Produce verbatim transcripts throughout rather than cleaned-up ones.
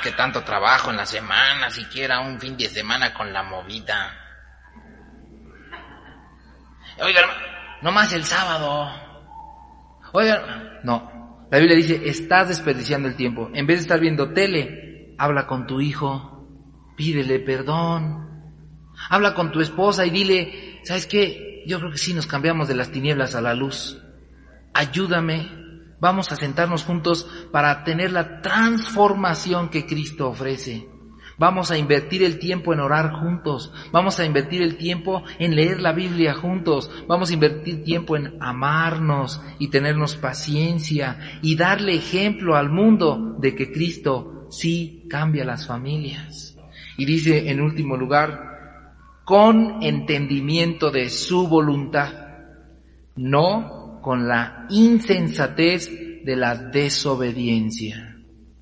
que tanto trabajo en la semana, siquiera un fin de semana con la movida. Oiga, hermano, no más el sábado. Oiga, hermano. No, la Biblia dice, estás desperdiciando el tiempo. En vez de estar viendo tele, habla con tu hijo, pídele perdón. Habla con tu esposa y dile, ¿sabes qué? Yo creo que sí nos cambiamos de las tinieblas a la luz. Ayúdame. Vamos a sentarnos juntos para tener la transformación que Cristo ofrece. Vamos a invertir el tiempo en orar juntos. Vamos a invertir el tiempo en leer la Biblia juntos. Vamos a invertir tiempo en amarnos y tenernos paciencia y darle ejemplo al mundo de que Cristo sí cambia las familias. Y dice en último lugar, con entendimiento de su voluntad, no con la insensatez de la desobediencia.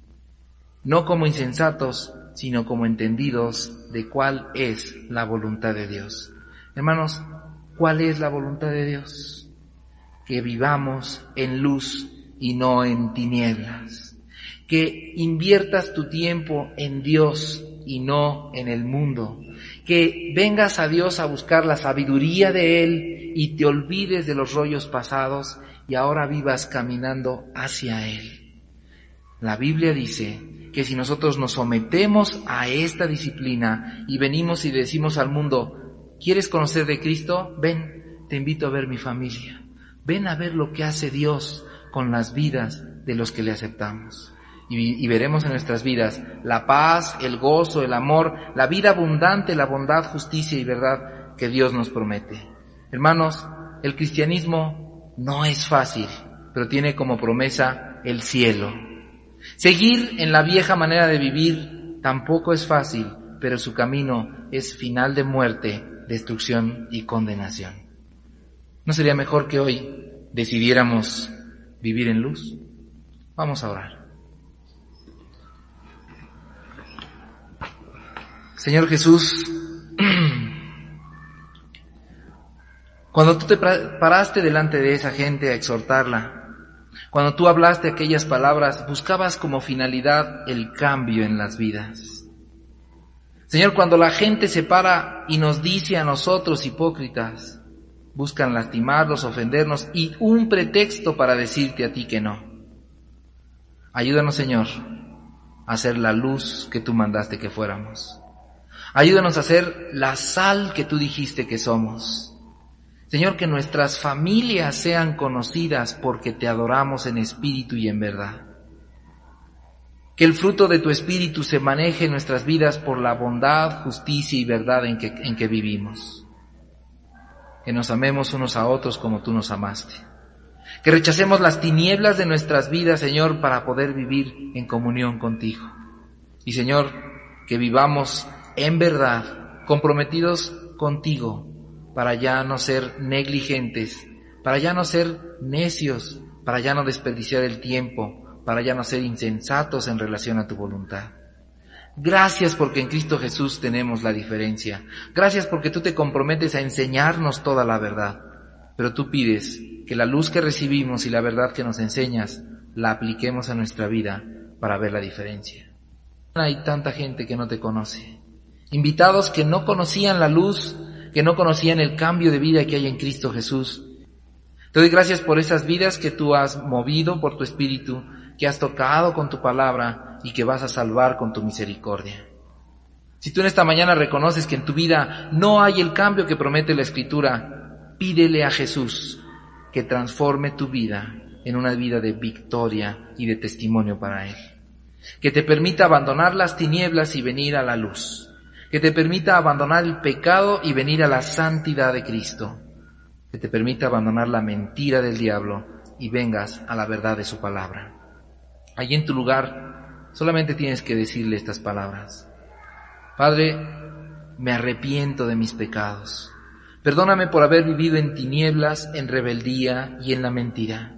No como insensatos, sino como entendidos de cuál es la voluntad de Dios. Hermanos, ¿cuál es la voluntad de Dios? Que vivamos en luz y no en tinieblas. Que inviertas tu tiempo en Dios y no en el mundo. Que vengas a Dios a buscar la sabiduría de Él y te olvides de los rollos pasados y ahora vivas caminando hacia Él. La Biblia dice que si nosotros nos sometemos a esta disciplina y venimos y decimos al mundo, ¿quieres conocer de Cristo? Ven, te invito a ver mi familia. Ven a ver lo que hace Dios con las vidas de los que le aceptamos. Y, y veremos en nuestras vidas la paz, el gozo, el amor, la vida abundante, la bondad, justicia y verdad que Dios nos promete. Hermanos, el cristianismo no es fácil, pero tiene como promesa el cielo. Seguir en la vieja manera de vivir tampoco es fácil, pero su camino es final de muerte, destrucción y condenación. ¿No sería mejor que hoy decidiéramos vivir en luz? Vamos a orar. Señor Jesús, cuando tú te paraste delante de esa gente a exhortarla, cuando tú hablaste aquellas palabras, buscabas como finalidad el cambio en las vidas. Señor, cuando la gente se para y nos dice a nosotros hipócritas, buscan lastimarnos, ofendernos y un pretexto para decirte a ti que no. Ayúdanos, Señor, a ser la luz que tú mandaste que fuéramos. Ayúdanos a ser la sal que tú dijiste que somos. Señor, que nuestras familias sean conocidas porque te adoramos en espíritu y en verdad. Que el fruto de tu espíritu se maneje en nuestras vidas por la bondad, justicia y verdad en que, en que vivimos. Que nos amemos unos a otros como tú nos amaste. Que rechacemos las tinieblas de nuestras vidas, Señor, para poder vivir en comunión contigo. Y, Señor, que vivamos en verdad, comprometidos contigo, para ya no ser negligentes, para ya no ser necios, para ya no desperdiciar el tiempo, para ya no ser insensatos en relación a tu voluntad. Gracias porque en Cristo Jesús tenemos la diferencia. Gracias porque tú te comprometes a enseñarnos toda la verdad. Pero tú pides que la luz que recibimos y la verdad que nos enseñas la apliquemos a nuestra vida para ver la diferencia. Hay tanta gente que no te conoce. Invitados que no conocían la luz, que no conocían el cambio de vida que hay en Cristo Jesús. Te doy gracias por esas vidas que tú has movido por tu Espíritu, que has tocado con tu palabra y que vas a salvar con tu misericordia. Si tú en esta mañana reconoces que en tu vida no hay el cambio que promete la Escritura, pídele a Jesús que transforme tu vida en una vida de victoria y de testimonio para Él. Que te permita abandonar las tinieblas y venir a la luz. Que te permita abandonar el pecado y venir a la santidad de Cristo. Que te permita abandonar la mentira del diablo y vengas a la verdad de su palabra. Allí en tu lugar solamente tienes que decirle estas palabras. Padre, me arrepiento de mis pecados. Perdóname por haber vivido en tinieblas, en rebeldía y en la mentira.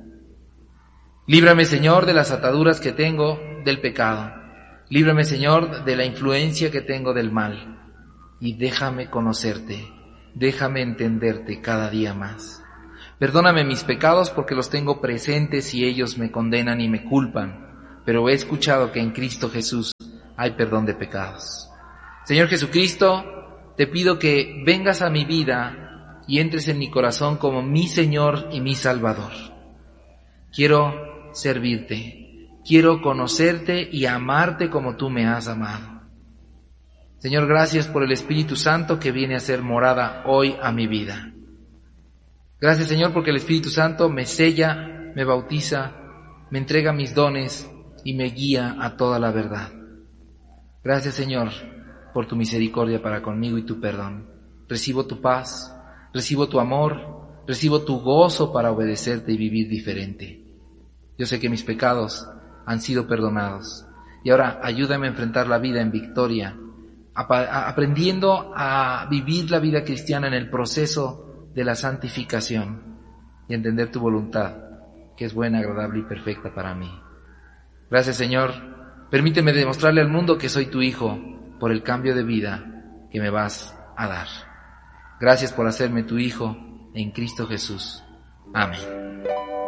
Líbrame, Señor, de las ataduras que tengo del pecado. Líbrame, Señor, de la influencia que tengo del mal. Y déjame conocerte, déjame entenderte cada día más. Perdóname mis pecados porque los tengo presentes y ellos me condenan y me culpan. Pero he escuchado que en Cristo Jesús hay perdón de pecados. Señor Jesucristo, te pido que vengas a mi vida y entres en mi corazón como mi Señor y mi Salvador. Quiero servirte, quiero conocerte y amarte como tú me has amado. Señor, gracias por el Espíritu Santo que viene a ser morada hoy a mi vida. Gracias, Señor, porque el Espíritu Santo me sella, me bautiza, me entrega mis dones y me guía a toda la verdad. Gracias, Señor, por tu misericordia para conmigo y tu perdón. Recibo tu paz, recibo tu amor, recibo tu gozo para obedecerte y vivir diferente. Yo sé que mis pecados han sido perdonados y ahora ayúdame a enfrentar la vida en victoria, aprendiendo a vivir la vida cristiana en el proceso de la santificación y entender tu voluntad, que es buena, agradable y perfecta para mí. Gracias, Señor. Permíteme demostrarle al mundo que soy tu hijo por el cambio de vida que me vas a dar. Gracias por hacerme tu hijo en Cristo Jesús. Amén.